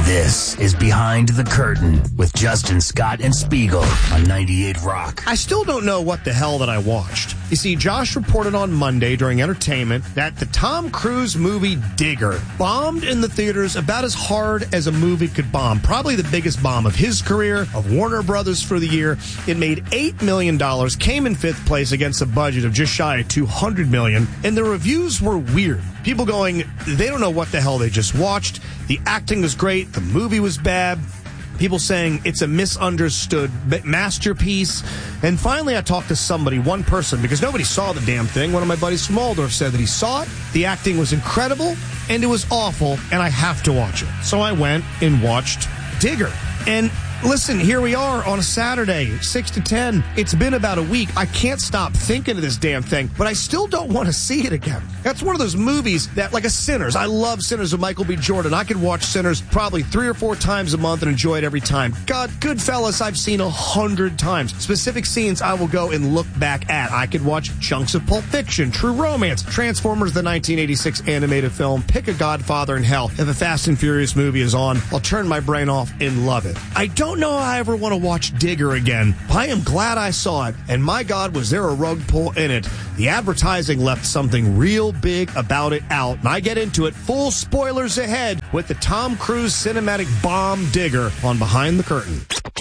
This is Behind the Curtain with Justin Scott and Spiegel on 98 Rock. I still don't know what the hell that I watched. You see, Josh reported on Monday during entertainment that the Tom Cruise movie Digger bombed in the theaters about as hard as a movie could bomb. Probably the biggest bomb of his career, of Warner Brothers for the year. It made $8 million, came in fifth place against a budget of just shy of $200 million, and the reviews were weird. People going, they don't know what the hell they just watched. The acting was great. The movie was bad. People saying it's a misunderstood masterpiece. And finally, I talked to somebody, one person, because nobody saw the damn thing. One of my buddies from Waldorf said that he saw it. The acting was incredible, and it was awful, and I have to watch it. So I went and watched Digger. And listen, here we are on a Saturday, 6 to 10. It's been about a week. I can't stop thinking of this damn thing, but I still don't want to see it again. That's one of those movies that, like a Sinners. I love Sinners with Michael B. Jordan. I could watch Sinners probably 3 or 4 times a month and enjoy it every time. God, Goodfellas, I've seen 100 times. Specific scenes I will go and look back at. I could watch chunks of Pulp Fiction, True Romance, Transformers, the 1986 animated film, pick a Godfather in hell. If a Fast and Furious movie is on, I'll turn my brain off and love it. I don't know I ever want to watch Digger again. I am glad I saw it, and my God, was there a rug pull in it. The advertising left something real big about it out, and I get into it, full spoilers ahead, with the Tom Cruise cinematic bomb Digger on Behind the Curtain.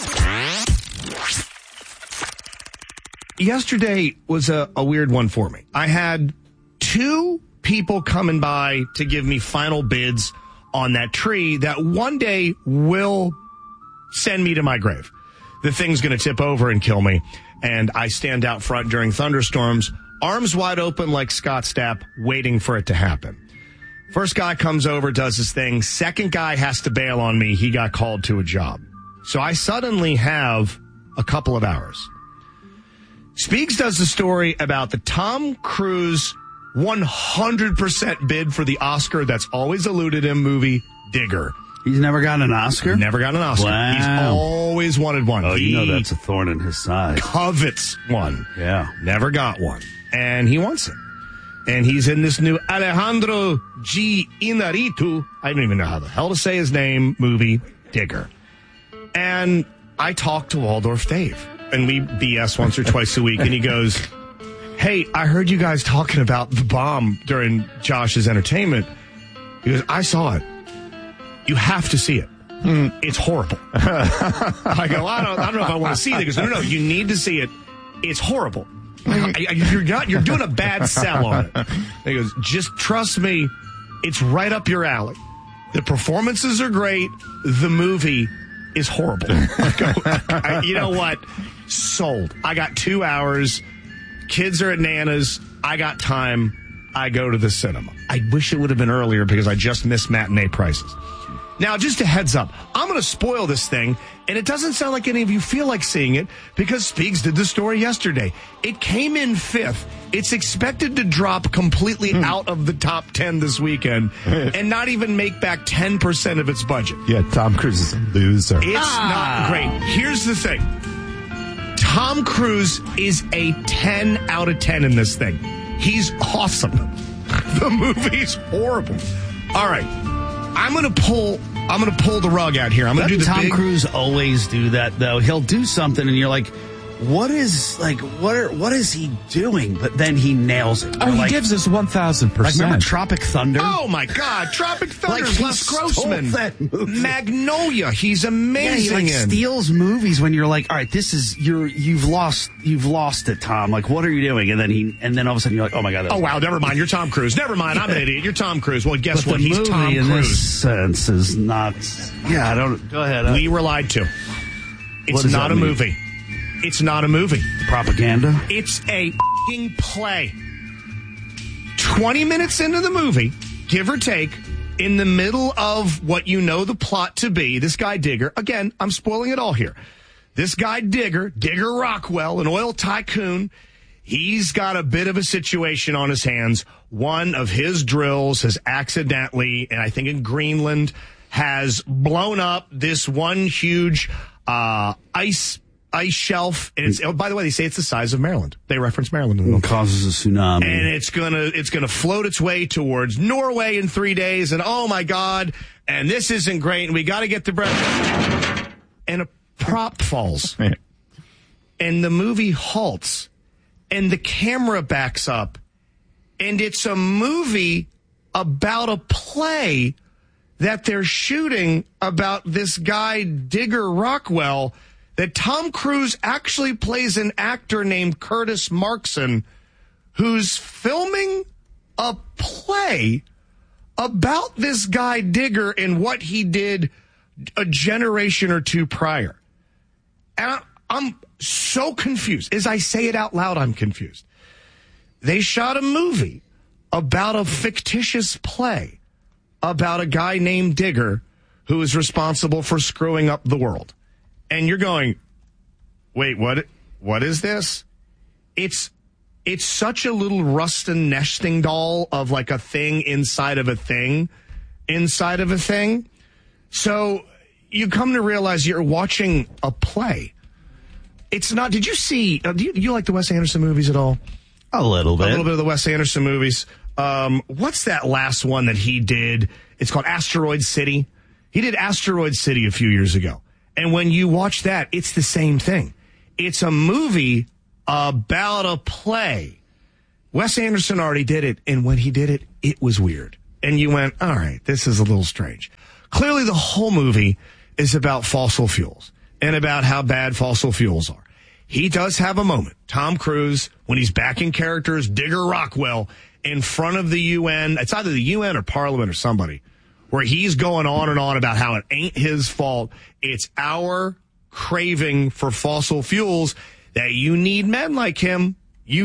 Yesterday was a weird one for me. I had 2 people coming by to give me final bids on that tree that one day will send me to my grave. The thing's going to tip over and kill me, and I stand out front during thunderstorms, arms wide open like Scott Stapp, waiting for it to happen. First guy comes over, does his thing. Second guy has to bail on me. He got called to a job. So I suddenly have a couple of hours. Speaks does the story about the Tom Cruise 100% bid for the Oscar that's always eluded him movie, Digger. He's never gotten an Oscar? Never gotten an Oscar. Wow. He's always wanted one. Oh, you know that's a thorn in his side. Covets one. Yeah. Never got one. And he wants it. And he's in this new Alejandro G. Inarritu, I don't even know how the hell to say his name, movie, Digger. And I talked to Waldorf Dave. And we BS once or twice a week. And he goes, hey, I heard you guys talking about the bomb during Josh's entertainment. He goes, I saw it. You have to see it. It's horrible. I go, I don't know if I want to see it. He goes, no, you need to see it. It's horrible. You're doing a bad sell on it. He goes, just trust me. It's right up your alley. The performances are great. The movie is horrible. I go, you know what? Sold. I got 2 hours. Kids are at Nana's. I got time. I go to the cinema. I wish it would have been earlier because I just missed matinee prices. Now, just a heads up, I'm going to spoil this thing, and it doesn't sound like any of you feel like seeing it because Speaks did the story yesterday. It came in 5th. It's expected to drop completely out of the top 10 this weekend and not even make back 10% of its budget. Yeah, Tom Cruise is a loser. It's not great. Here's the thing. Tom Cruise is a 10 out of 10 in this thing. He's awesome. The movie's horrible. All right. I'm going to pull the rug out here. I'm going to do the Tom Cruise always do that, though. He'll do something, and you're like, what is he doing? But then he nails it. He gives us 1,000%. Like, remember Tropic Thunder? Oh, my God. Tropic Thunder. Like, Les Grossman. that movie. Magnolia. He's amazing. Yeah, he steals movies when you're like, all right, this is you've lost it, Tom. Like, what are you doing? And then all of a sudden you're like, oh my God. Oh wow, never mind. You're Tom Cruise. Never mind. I'm an idiot. You're Tom Cruise. Well, guess what? He's Tom Cruise. In this sense is not. Yeah, I don't. Go ahead. We were lied to. It's not a movie. It's not a movie. Propaganda? It's a f***ing play. 20 minutes into the movie, give or take, in the middle of what you know the plot to be, this guy Digger, again, I'm spoiling it all here. This guy Digger Rockwell, an oil tycoon, he's got a bit of a situation on his hands. One of his drills has accidentally, and I think in Greenland, has blown up this one huge ice ice shelf. And it's, by the way, they say it's the size of Maryland. They reference Maryland in the It causes a tsunami. And it's gonna float its way towards Norway in 3 days. And oh my God, and this isn't great. And we got to get the breath. And a prop falls. And the movie halts. And the camera backs up. And it's a movie about a play that they're shooting about this guy, Digger Rockwell, that Tom Cruise actually plays an actor named Curtis Markson, who's filming a play about this guy, Digger, and what he did a generation or two prior. And I'm so confused. As I say it out loud, I'm confused. They shot a movie about a fictitious play about a guy named Digger who is responsible for screwing up the world. And you're going, wait, what is this? It's such a little Rustin nesting doll of like a thing inside of a thing inside of a thing. So you come to realize you're watching a play. It's not, did you see, do you like the Wes Anderson movies at all? A little bit. A little bit of the Wes Anderson movies. What's that last one that he did? It's called Asteroid City. He did Asteroid City a few years ago. And when you watch that, it's the same thing. It's a movie about a play. Wes Anderson already did it. And when he did it, it was weird. And you went, all right, this is a little strange. Clearly, the whole movie is about fossil fuels and about how bad fossil fuels are. He does have a moment, Tom Cruise, when he's backing characters, Digger Rockwell, in front of the UN. It's either the UN or Parliament or somebody, where he's going on and on about how it ain't his fault. It's our craving for fossil fuels that you need men like him.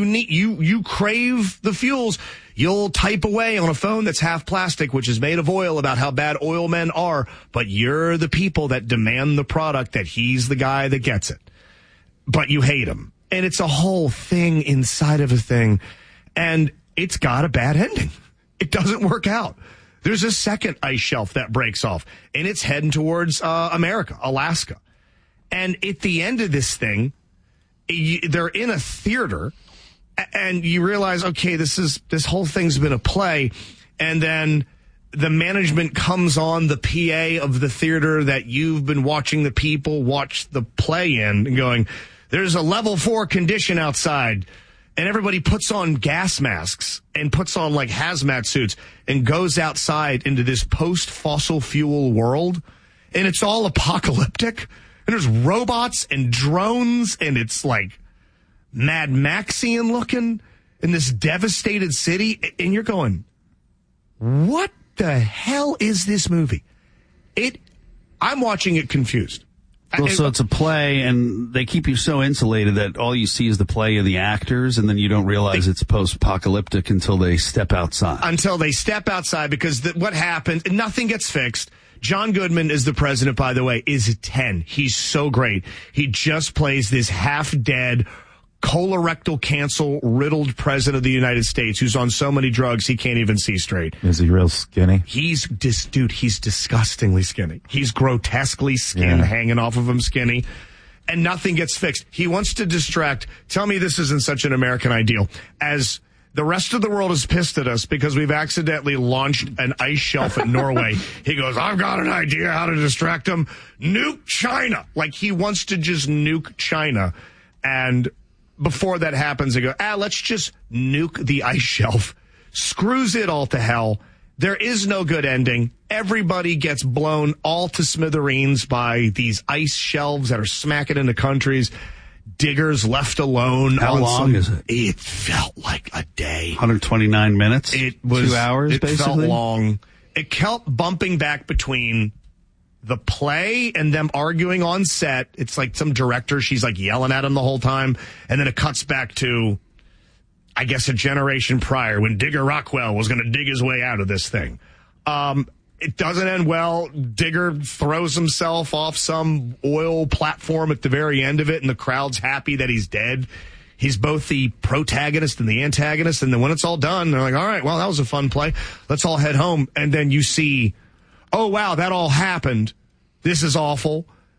You crave the fuels. You'll type away on a phone that's half plastic, which is made of oil, about how bad oil men are, but you're the people that demand the product that he's the guy that gets it. But you hate him. And it's a whole thing inside of a thing. And it's got a bad ending. It doesn't work out. There's a second ice shelf that breaks off, and it's heading towards America, Alaska. And at the end of this thing, they're in a theater, and you realize, okay, this whole thing's been a play. And then the management comes on the PA of the theater that you've been watching the people watch the play in, and going, there's a level 4 condition outside. And everybody puts on gas masks and puts on like hazmat suits and goes outside into this post-fossil fuel world. And it's all apocalyptic. And there's robots and drones, and it's like Mad Maxian looking in this devastated city. And you're going, what the hell is this movie? I'm watching it confused. Well, so it's a play, and they keep you so insulated that all you see is the play and the actors, and then you don't realize it's post-apocalyptic until they step outside. Because what happens, nothing gets fixed. John Goodman is the president, by the way, is 10. He's so great. He just plays this half-dead, colorectal cancer-riddled president of the United States who's on so many drugs he can't even see straight. Is he real skinny? He's disgustingly skinny. He's grotesquely skinned, hanging off of him skinny, and nothing gets fixed. He wants to distract. Tell me this isn't such an American ideal. As the rest of the world is pissed at us because we've accidentally launched an ice shelf at Norway. He goes, I've got an idea how to distract them. Nuke China. Like, he wants to just nuke China. And before that happens, they go, let's just nuke the ice shelf. Screws it all to hell. There is no good ending. Everybody gets blown all to smithereens by these ice shelves that are smacking into countries. Digger's left alone. How long is it? It felt like a day. 129 minutes? It was 2 hours, basically? It felt long. It kept bumping back between the play and them arguing on set. It's like some director, she's like yelling at him the whole time. And then it cuts back to, I guess, a generation prior when Digger Rockwell was going to dig his way out of this thing. It doesn't end well. Digger throws himself off some oil platform at the very end of it, and the crowd's happy that he's dead. He's both the protagonist and the antagonist. And then when it's all done, they're like, all right, well, that was a fun play. Let's all head home. And then you see, oh, wow, that all happened. This is awful.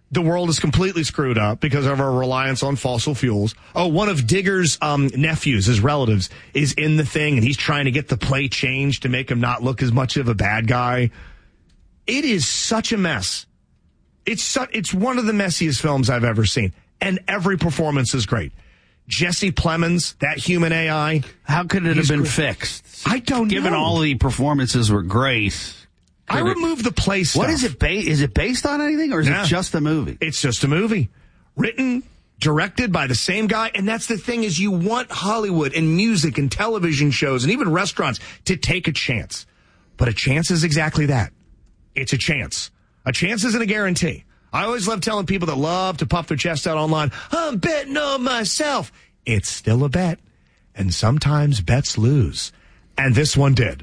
the world is completely screwed up because of our reliance on fossil fuels. Oh, one of Digger's nephews, his relatives, is in the thing, and he's trying to get the play changed to make him not look as much of a bad guy. It is such a mess. It's one of the messiest films I've ever seen, and every performance is great. Jesse Plemons, that human AI. How could it have been fixed? I don't know. Given all the performances were great. I removed the play stuff. What is it? Is it based on anything, or is it just a movie? It's just a movie. Written, directed by the same guy. And that's the thing is you want Hollywood and music and television shows and even restaurants to take a chance. But a chance is exactly that. It's a chance. A chance isn't a guarantee. I always love telling people that love to puff their chest out online, I'm betting on myself. It's still a bet. And sometimes bets lose. And this one did.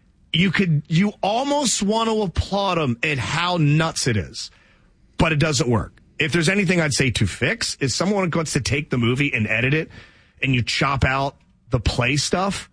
You almost want to applaud them at how nuts it is, but it doesn't work. If there's anything I'd say to fix, is someone wants to take the movie and edit it, and you chop out the play stuff,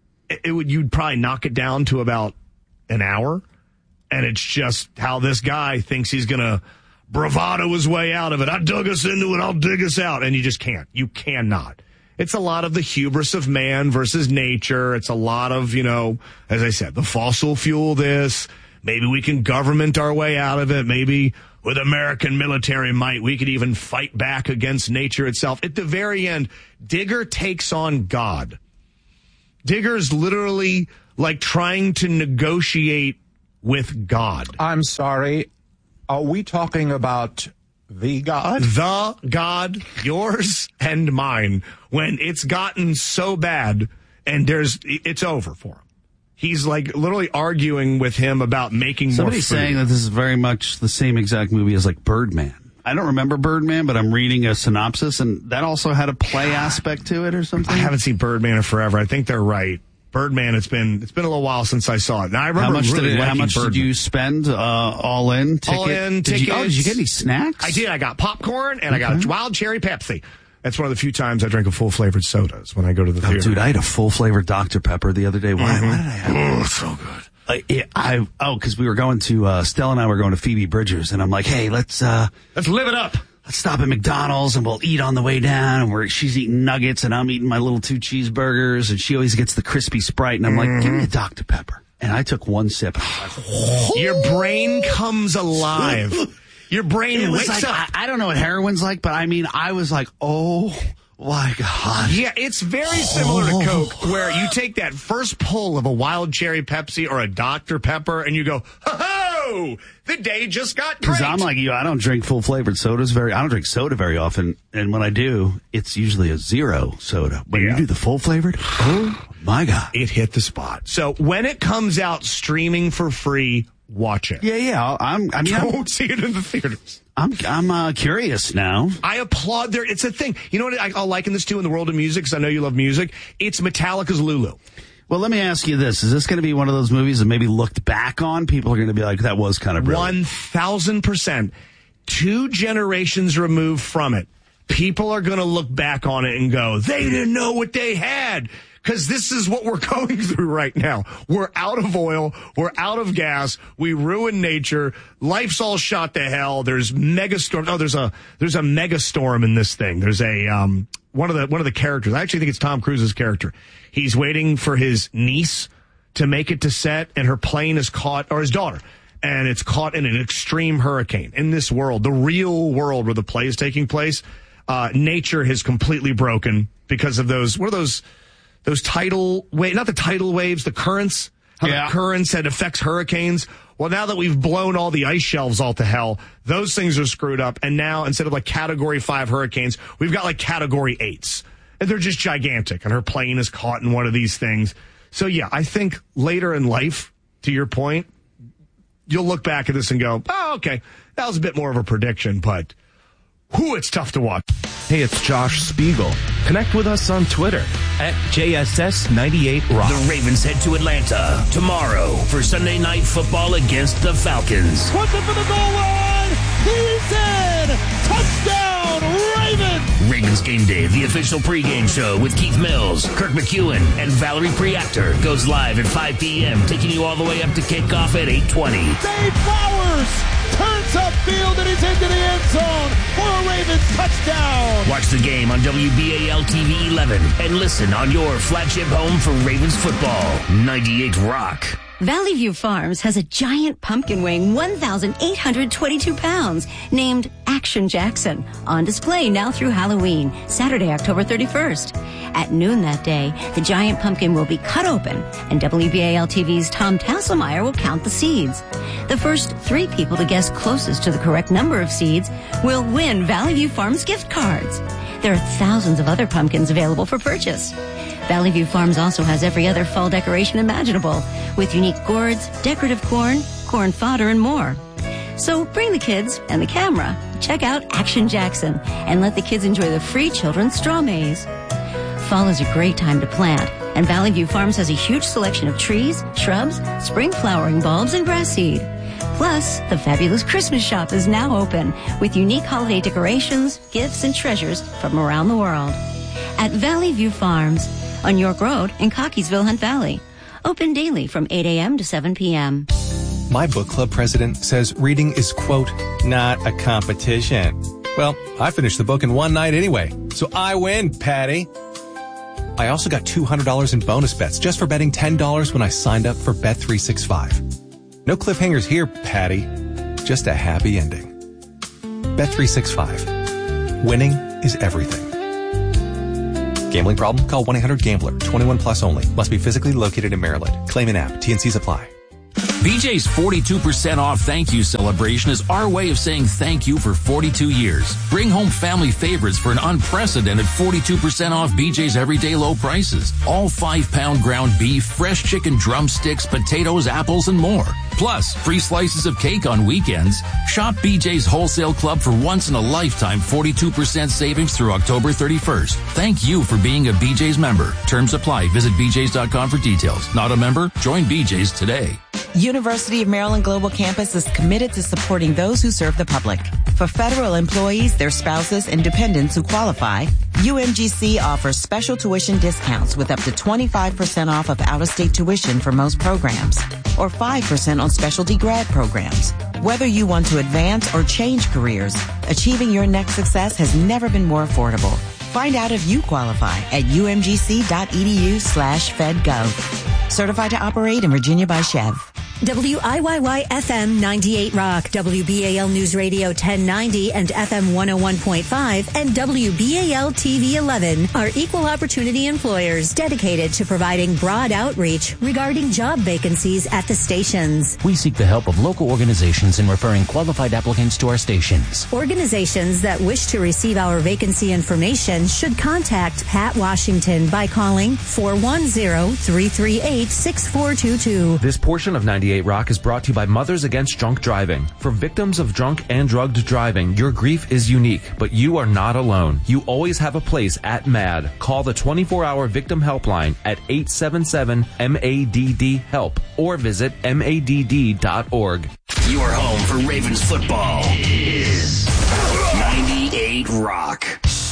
you'd probably knock it down to about an hour, and it's just how this guy thinks he's going to bravado his way out of it. I dug us into it, I'll dig us out, and you just can't. You cannot. It's a lot of the hubris of man versus nature. It's a lot of, as I said, the fossil fuel this. Maybe we can government our way out of it. Maybe with American military might, we could even fight back against nature itself. At the very end, Digger takes on God. Digger's literally like trying to negotiate with God. I'm sorry. Are we talking about the God? The God, yours and mine. When it's gotten so bad and it's over for him. He's like literally arguing with him about making Somebody's more food. saying that this is very much the same exact movie as like Birdman. I don't remember Birdman, but I'm reading a synopsis, and that also had a play aspect to it or something. I haven't seen Birdman in forever. I think they're right. Birdman, it's been a little while since I saw it. Now I remember how much did you spend all in? All in tickets. Did you get any snacks? I did. I got popcorn and I got a wild cherry Pepsi. That's one of the few times I drink a full flavored sodas when I go to the theater. Dude, I had a full flavored Dr. Pepper the other day. Why did I have it? Oh, it's so good. Because we were going to Stella and I were going to Phoebe Bridgers, and I'm like, hey, let's live it up. Let's stop at McDonald's and we'll eat on the way down. And she's eating nuggets and I'm eating my little 2 cheeseburgers, and she always gets the crispy Sprite. And I'm like, give me a Dr. Pepper. And I took one sip. Your brain comes alive. Your brain wakes up. I don't know what heroin's like, but I mean, I was like, oh my God. Yeah, it's very similar to Coke, where you take that first pull of a wild cherry Pepsi or a Dr. Pepper and you go, ho-ho, the day just got great. Because I'm like you, I don't drink full flavored sodas I don't drink soda very often. And when I do, it's usually a zero soda. When you do the full flavored, oh my God. It hit the spot. So when it comes out streaming for free, watch it. Yeah. Don't see it in the theaters. I'm curious now. I applaud it's a thing. You know what I'll liken this to in the world of music, because I know you love music? It's Metallica's Lulu. Well, let me ask you this. Is this going to be one of those movies that maybe looked back on? People are going to be like, that was kind of brilliant. 1,000%. 2 generations removed from it, people are going to look back on it and go, they didn't know what they had. Because this is what we're going through right now. We're out of oil. We're out of gas. We ruin nature. Life's all shot to hell. There's megastorm. Oh, there's a megastorm in this thing. There's one of the characters. I actually think it's Tom Cruise's character. He's waiting for his niece to make it to set, and her plane is caught, or his daughter, and it's caught in an extreme hurricane. In this world, the real world where the play is taking place, nature has completely broken because of those. What are those? Those tidal waves, not the tidal waves, the currents, how the currents that affects hurricanes. Well, now that we've blown all the ice shelves all to hell, those things are screwed up. And now instead of like category 5 hurricanes, we've got like category 8s. And they're just gigantic. And her plane is caught in one of these things. So yeah, I think later in life, to your point, you'll look back at this and go, oh, okay, that was a bit more of a prediction, but it's tough to watch. Hey, it's Josh Spiegel. Connect with us on Twitter at JSS98Rock. The Ravens head to Atlanta tomorrow for Sunday Night Football against the Falcons. Puts it for the goal line. He's in. Touchdown, Ravens. Ravens Game Day, the official pregame show with Keith Mills, Kirk McEwen, and Valerie Priactor goes live at 5 p.m., taking you all the way up to kickoff at 8:20. Dave Flowers turns upfield and he flies into the end zone for a Ravens touchdown. Watch the game on WBAL TV 11 and listen on your flagship home for Ravens football. 98 Rock. Valley View Farms has a giant pumpkin weighing 1,822 pounds named Action Jackson on display now through Halloween, Saturday, October 31st. At noon that day, the giant pumpkin will be cut open and WBAL TV's Tom Tasselmeyer will count the seeds. The first 3 people to guess closest to the correct number of seeds will win Valley View Farms gift cards. There are thousands of other pumpkins available for purchase. Valley View Farms also has every other fall decoration imaginable, with unique gourds, decorative corn, corn fodder, and more. So bring the kids and the camera, check out Action Jackson, and let the kids enjoy the free children's straw maze. Fall is a great time to plant, and Valley View Farms has a huge selection of trees, shrubs, spring flowering bulbs, and grass seed. Plus, the fabulous Christmas shop is now open with unique holiday decorations, gifts, and treasures from around the world. At Valley View Farms on York Road in Cockeysville, Hunt Valley. Open daily from 8 a.m. to 7 p.m. My book club president says reading is, quote, not a competition. Well, I finished the book in one night anyway, so I win, Patty. I also got $200 in bonus bets just for betting $10 when I signed up for Bet365. No cliffhangers here, Patty. Just a happy ending. Bet365. Winning is everything. Gambling problem? Call 1-800-GAMBLER. 21 plus only. Must be physically located in Maryland. Claim in app. T&Cs apply. BJ's 42% off thank you celebration is our way of saying thank you for 42 years. Bring home family favorites for an unprecedented 42% off BJ's everyday low prices. All 5-pound ground beef, fresh chicken drumsticks, potatoes, apples, and more. Plus, free slices of cake on weekends. Shop BJ's Wholesale Club for once-in-a-lifetime 42% savings through October 31st. Thank you for being a BJ's member. Terms apply. Visit bjs.com for details. Not a member? Join BJ's today. University of Maryland Global Campus is committed to supporting those who serve the public. For federal employees, their spouses, and dependents who qualify, UMGC offers special tuition discounts with up to 25% off of out-of-state tuition for most programs, or 5% on specialty grad programs. Whether you want to advance or change careers, achieving your next success has never been more affordable. Find out if you qualify at umgc.edu/fedgov. Certified to operate in Virginia by Chev. WIYY FM 98 Rock, WBAL News Radio 1090 and FM 101.5, and WBAL TV 11 are equal opportunity employers dedicated to providing broad outreach regarding job vacancies at the stations. We seek the help of local organizations in referring qualified applicants to our stations. Organizations that wish to receive our vacancy information should contact Pat Washington by calling 410-338-6422. This portion of 98 Rock is brought to you by Mothers Against Drunk Driving. For victims of drunk and drugged driving, your grief is unique, but you are not alone. You always have a place at MADD. Call the 24-hour victim helpline at 877-MADD-HELP or visit MADD.org. Your home for Ravens football is 98 Rock.